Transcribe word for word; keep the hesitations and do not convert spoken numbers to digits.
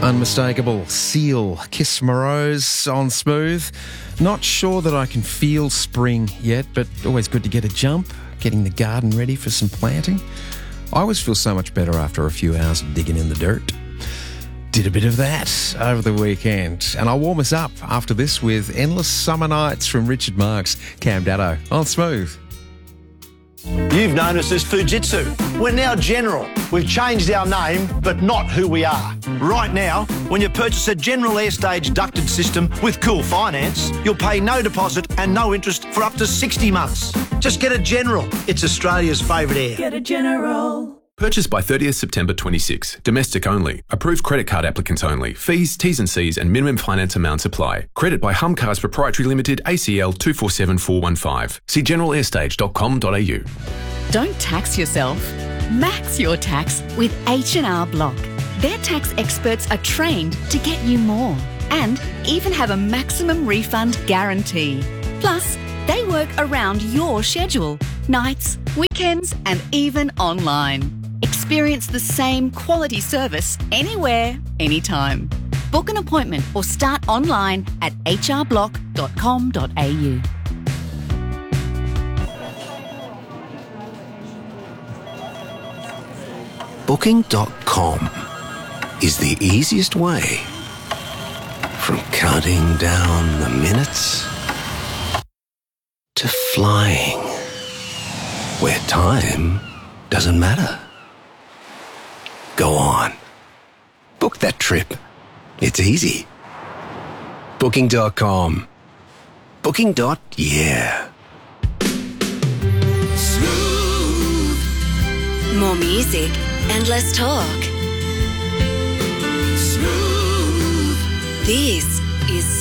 Unmistakable Seal, Kiss My Rose on Smooth. Not sure that I can feel spring yet, but always good to get a jump, getting the garden ready for some planting. I always feel so much better after a few hours of digging in the dirt. Did a bit of that over the weekend. And I'll warm us up after this with Endless Summer Nights from Richard Marx, Cam Datto on Smooth. You've known us as Fujitsu. We're now General. We've changed our name, but not who we are. Right now, when you purchase a General Airstage ducted system with Cool Finance, you'll pay no deposit and no interest for up to sixty months. Just get a General. It's Australia's favourite air. Get a General. Purchase by thirtieth September twenty-six. Domestic only. Approved credit card applicants only. Fees, T's and C's and minimum finance amounts apply. Credit by Humcars Proprietary Limited, A C L two four seven four one five. See general airstage dot com dot a u. Don't tax yourself. Max your tax with H and R Block. Their tax experts are trained to get you more and even have a maximum refund guarantee. Plus, they work around your schedule, nights, weekends and even online. Experience the same quality service anywhere, anytime. Book an appointment or start online at h r block dot com dot a u. Booking dot com is the easiest way from counting down the minutes to flying, where time doesn't matter. Go on. Book that trip. It's easy. Booking dot com. Booking. Yeah. Smooth. More music and less talk. Smooth. This is